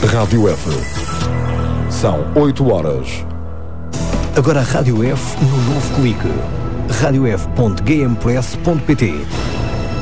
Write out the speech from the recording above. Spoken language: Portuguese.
Rádio F. São 8 horas. Agora a Rádio F no novo clique. radiof.gmpress.pt